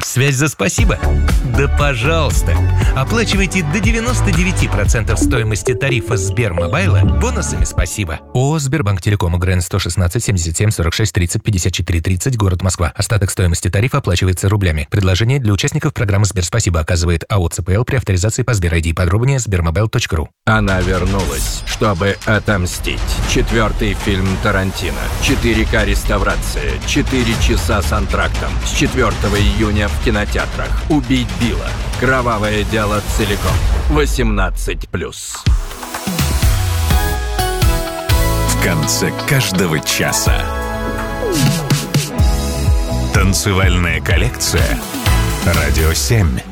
Связь за спасибо? Да пожалуйста! Оплачивайте до 99% стоимости тарифа Сбермобайла бонусами спасибо. ООО «Сбербанк Телеком», УГРН 116 77 46 30 54 30, город Москва. Остаток стоимости тарифа оплачивается рублями. Предложение для участников программы «Сберспасибо» оказывает АО «ЦПЛ» при авторизации по Сбер-ID. Подробнее sbermobile.ru. Она вернулась, чтобы отомстить. 4-й фильм Тарантино. 4К реставрация. 4 часа с антрактом. С 4 июня в кинотеатрах. «Убить Билла». Кровавое дело целиком. 18+. В конце каждого часа. Танцевальная коллекция. Радио 7.